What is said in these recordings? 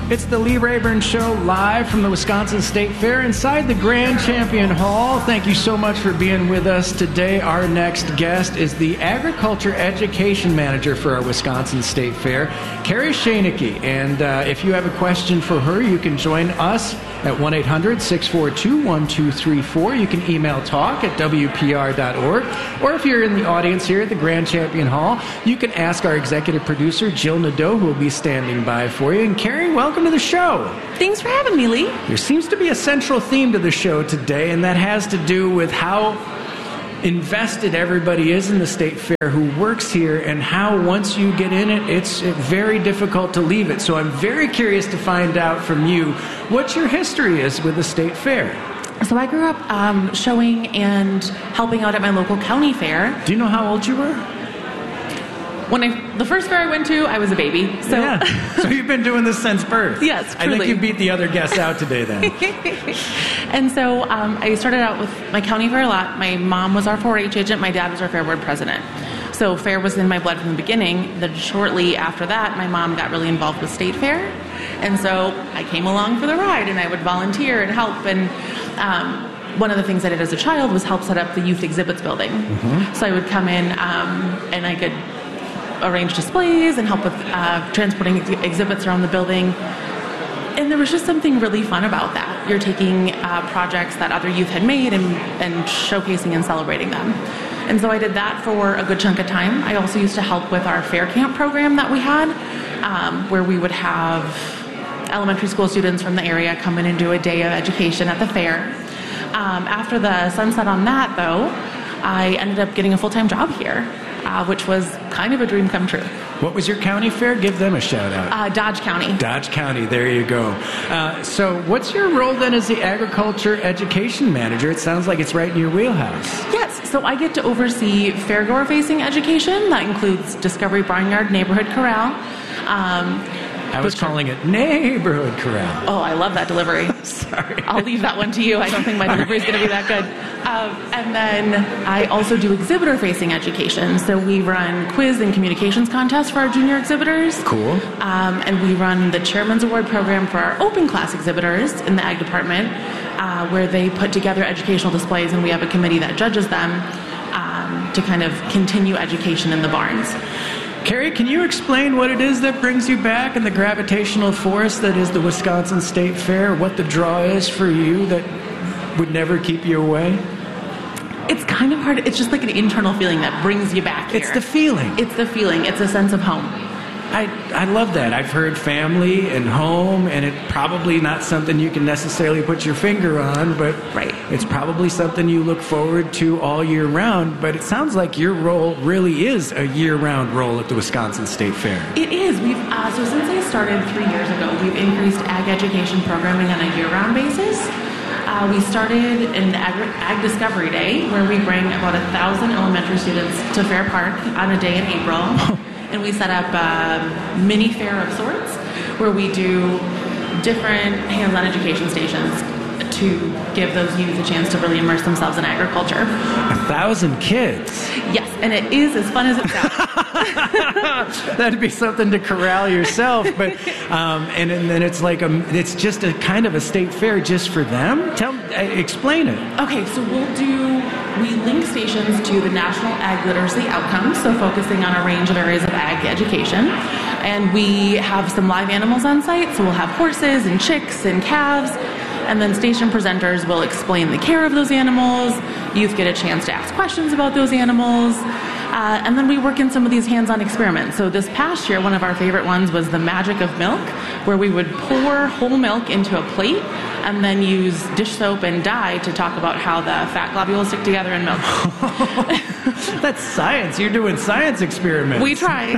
It's the Lee Rayburn Show live from the Wisconsin State Fair inside the Grand Champion Hall. Thank you so much for being with us today. Our next guest is the Agriculture Education Manager for our Wisconsin State Fair, Carrie Schoenecke. And if you have a question for her, you can join us at 1-800-642-1234. You can email talk@wpr.org. Or if you're in the audience here at the Grand Champion Hall, you can ask our executive producer, Jill Nadeau, who will be standing by for you. And Carrie, welcome to the show. Thanks for having me, Lee. There seems to be a central theme to the show today, and that has to do with how invested everybody is in the State Fair who works here, and how once you get in it, it's very difficult to leave it. So I'm very curious to find out from you what your history is with the State Fair. So I grew up showing and helping out at my local county fair. Do you know how old you were? The first fair I went to, I was a baby. So, yeah. So you've been doing this since birth. Yes, truly. I think you beat the other guests out today then. And so I started out with my county fair a lot. My mom was our 4-H agent. My dad was our fair board president. So fair was in my blood from the beginning. Then shortly after that, my mom got really involved with State Fair. And so I came along for the ride, and I would volunteer and help. And one of the things I did as a child was help set up the youth exhibits building. Mm-hmm. So I would come in and I could arrange displays and help with transporting exhibits around the building. And there was just something really fun about that. You're taking projects that other youth had made and showcasing and celebrating them. And so I did that for a good chunk of time. I also used to help with our fair camp program that we had, where we would have elementary school students from the area come in and do a day of education at the fair. After the sunset on that, though, I ended up getting a full-time job here, which was kind of a dream come true. What was your county fair? Give them a shout out. Dodge County. Dodge County, there you go. So what's your role then as the Agriculture Education Manager? It sounds like it's right in your wheelhouse. Yes, so I get to oversee fairgoer-facing education. That includes Discovery Barnyard, Neighborhood Corral. I was calling it Neighborhood Corral. Oh, I love that delivery. Sorry. I'll leave that one to you. I don't think my delivery is going to be that good. And then I also do exhibitor-facing education. So we run quiz and communications contests for our junior exhibitors. Cool. And we run the Chairman's Award program for our open class exhibitors in the Ag Department, where they put together educational displays, and we have a committee that judges them to kind of continue education in the barns. Carrie, can you explain what it is that brings you back and the gravitational force that is the Wisconsin State Fair, what the draw is for you that would never keep you away? It's kind of hard. It's just like an internal feeling that brings you back here. It's the feeling. It's the feeling. It's a sense of home. I love that. I've heard family and home, and it's probably not something you can necessarily put your finger on, but right. It's probably something you look forward to all year round. But it sounds like your role really is a year-round role at the Wisconsin State Fair. It is. So since I started 3 years ago, we've increased ag education programming on a year-round basis. We started an Ag Discovery Day, where we bring about 1,000 elementary students to Fair Park on a day in April. And we set up a mini fair of sorts, where we do different hands-on education stations to give those youth a chance to really immerse themselves in agriculture. 1,000 kids? Yes, and it is as fun as it sounds. That'd be something to corral yourself, but and then it's like it's just a kind of a state fair just for them. Explain it. Okay, so we link stations to the National Ag Literacy Outcomes, so focusing on a range of areas of ag education, and we have some live animals on site. So we'll have horses and chicks and calves. And then station presenters will explain the care of those animals. Youth get a chance to ask questions about those animals. And then we work in some of these hands-on experiments. So this past year, one of our favorite ones was the magic of milk, where we would pour whole milk into a plate and then use dish soap and dye to talk about how the fat globules stick together in milk. That's science. You're doing science experiments. We try.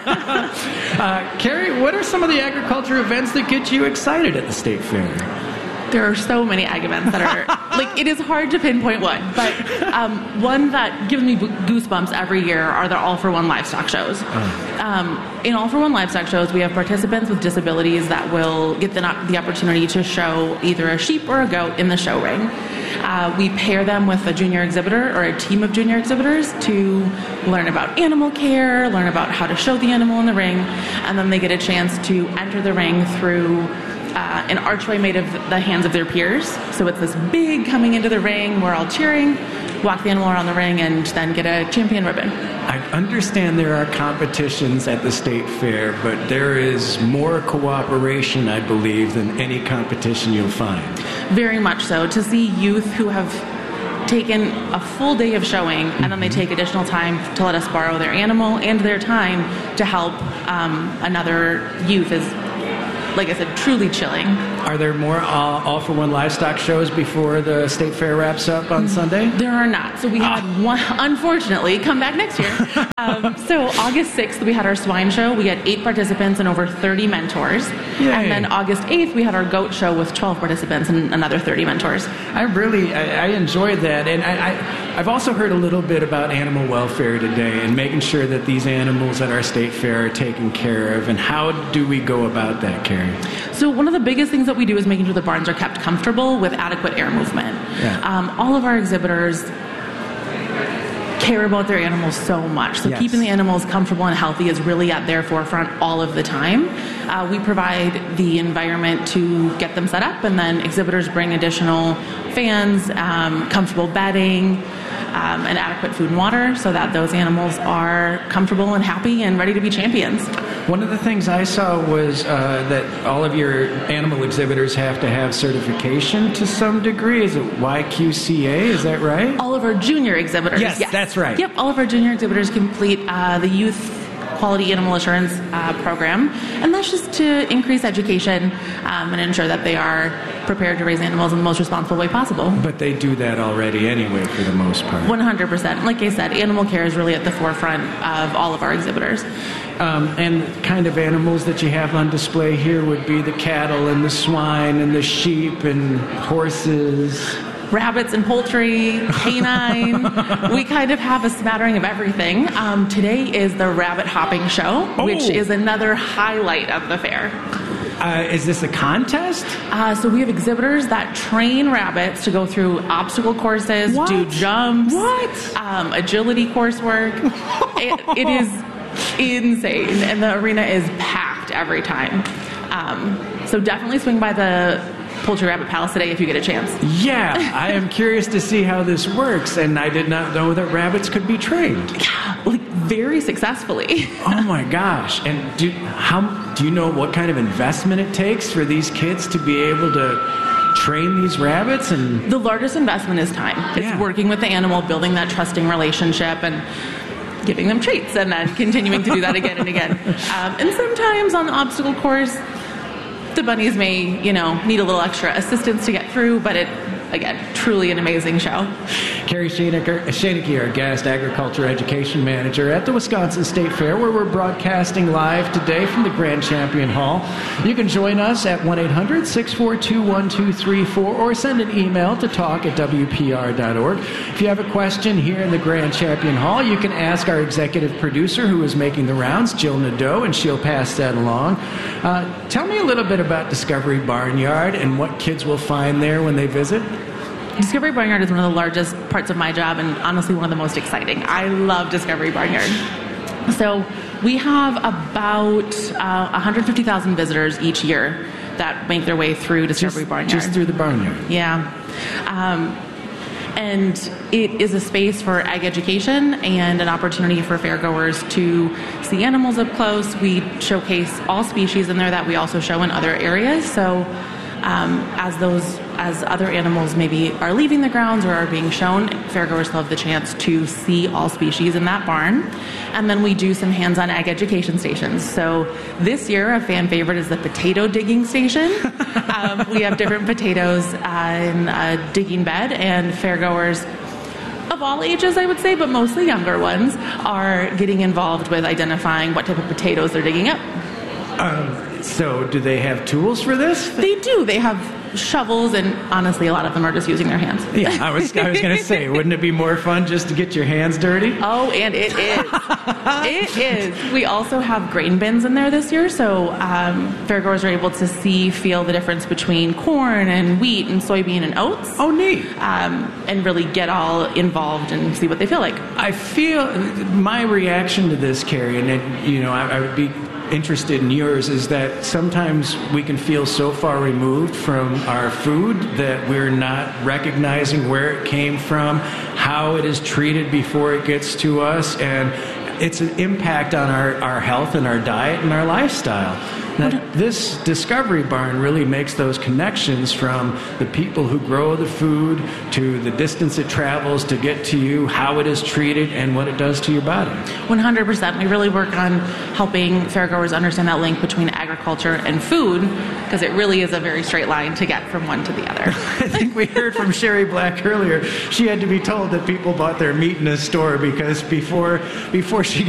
Carrie, what are some of the agriculture events that get you excited at the State Fair? There are so many ag events that are, it is hard to pinpoint one, but one that gives me goosebumps every year are the All for One livestock shows. In All for One livestock shows, we have participants with disabilities that will get the opportunity to show either a sheep or a goat in the show ring. We pair them with a junior exhibitor or a team of junior exhibitors to learn about animal care, learn about how to show the animal in the ring, and then they get a chance to enter the ring through an archway made of the hands of their peers. So it's this big coming into the ring, we're all cheering, walk the animal around the ring, and then get a champion ribbon. I understand there are competitions at the state fair, but there is more cooperation, I believe, than any competition you'll find. Very much so. To see youth who have taken a full day of showing and then they take additional time to let us borrow their animal and their time to help another youth is, like I said, truly chilling. Are there more All for One livestock shows before the state fair wraps up on Sunday? There are not. So we had one, unfortunately, come back next year. So August 6th, we had our swine show. We had 8 participants and over 30 mentors. Yay. And then August 8th, we had our goat show with 12 participants and another 30 mentors. I enjoyed that. And I've also heard a little bit about animal welfare today and making sure that these animals at our state fair are taken care of. And how do we go about that, Carrie? So one of the biggest things that we do is making sure the barns are kept comfortable with adequate air movement. Yeah. All of our exhibitors care about their animals so much. So Yes. keeping the animals comfortable and healthy is really at their forefront all of the time. We provide the environment to get them set up, and then exhibitors bring additional fans, comfortable bedding, and adequate food and water so that those animals are comfortable and happy and ready to be champions. One of the things I saw was that all of your animal exhibitors have to have certification to some degree. Is it YQCA? Is that right? All of our junior exhibitors. Yes, that's right. Yep, all of our junior exhibitors complete the Youth Quality Animal Assurance program, and that's just to increase education and ensure that they are prepared to raise animals in the most responsible way possible. But they do that already anyway, for the most part. 100%. Like I said, animal care is really at the forefront of all of our exhibitors. And the kind of animals that you have on display here would be the cattle and the swine and the sheep and horses. Rabbits and poultry, canine. We kind of have a smattering of everything. Today is the rabbit hopping show, which is another highlight of the fair. Is this a contest? So we have exhibitors that train rabbits to go through obstacle courses, do jumps, agility coursework. It is insane, and the arena is packed every time. So definitely swing by the Poultry Rabbit Palace today if you get a chance. Yeah, I am curious to see how this works, and I did not know that rabbits could be trained. Yeah, like very successfully. Oh my gosh! And do you know what kind of investment it takes for these kids to be able to train these rabbits? And the largest investment is time. It's working with the animal, building that trusting relationship, and giving them treats, and then continuing to do that again and again. And sometimes on the obstacle course, the bunnies may, need a little extra assistance to get through, but again, truly an amazing show. Carrie Schoeneke, our guest, Agriculture Education Manager at the Wisconsin State Fair, where we're broadcasting live today from the Grand Champion Hall. You can join us at 1-800-642-1234 or send an email to talk@wpr.org. If you have a question here in the Grand Champion Hall, you can ask our executive producer who is making the rounds, Jill Nadeau, and she'll pass that along. Tell me a little bit about Discovery Barnyard and what kids will find there when they visit. Discovery Barnyard is one of the largest parts of my job and honestly one of the most exciting. I love Discovery Barnyard. So we have about 150,000 visitors each year that make their way through Discovery Barnyard. Just through the barnyard. Yeah. And it is a space for ag education and an opportunity for fairgoers to see animals up close. We showcase all species in there that we also show in other areas. So as other animals maybe are leaving the grounds or are being shown, fairgoers love the chance to see all species in that barn. And then we do some hands-on ag education stations. So this year, a fan favorite is the potato digging station. We have different potatoes in a digging bed, and fairgoers of all ages, I would say, but mostly younger ones, are getting involved with identifying what type of potatoes they're digging up. So do they have tools for this? They do. They have shovels, and honestly, a lot of them are just using their hands. Yeah, I was going to say, wouldn't it be more fun just to get your hands dirty? Oh, and it is. It is. We also have grain bins in there this year, so fairgoers are able to feel the difference between corn and wheat and soybean and oats. Oh, neat. And really get all involved and see what they feel like. I feel my reaction to this, Carrie, and I would be interested in yours, is that sometimes we can feel so far removed from our food that we're not recognizing where it came from, how it is treated before it gets to us, and it's an impact on our health and our diet and our lifestyle. Now, this Discovery Barn really makes those connections from the people who grow the food to the distance it travels to get to you, how it is treated, and what it does to your body. 100%. We really work on helping fairgoers understand that link between agriculture and food, because it really is a very straight line to get from one to the other. I think we heard from Sherry Black earlier. She had to be told that people bought their meat in a store because before she